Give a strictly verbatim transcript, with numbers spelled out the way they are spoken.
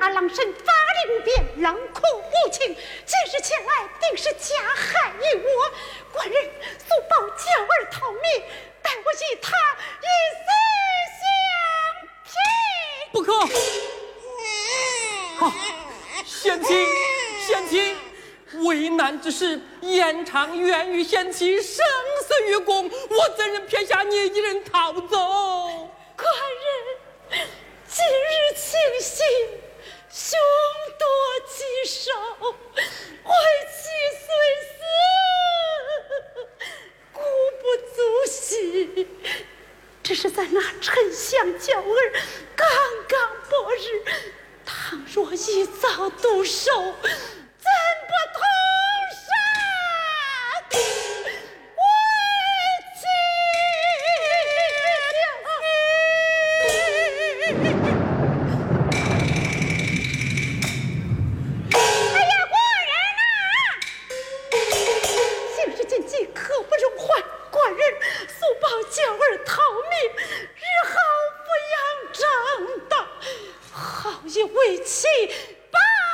那郎身法力无边，冷酷无情，今日前来定是加害于我。官人速报娇儿逃命，待我与他以死相拼。 不可！啊，贤妻，贤妻，为难之事，延长源于贤妻生死与共，我怎忍撇下你一人逃走？ 官人，今日清醒，凶多吉少，为妻虽死，孤不足惜。只是在那丞相娇儿刚刚薄日，倘若一遭毒手，怎不同杀为妻？哎呀，官人呐！今日禁忌可不容缓，官人速报娇儿逃命，日后抚养长大，好以为妻。